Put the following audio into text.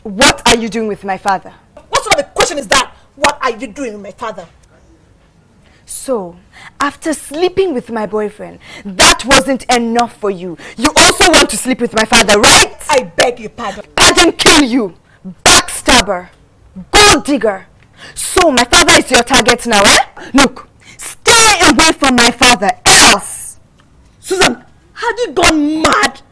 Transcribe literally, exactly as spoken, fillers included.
What are you doing with my father? What sort of a question is that? What are you doing with my father? So, after sleeping with my boyfriend, that wasn't enough for you. You also want to sleep with my father, right? I beg your pardon. Pardon kill you. Backstabber. Gold digger. So, my father is your target now, eh? Look, stay away from my father, else. Susan, have you gone mad?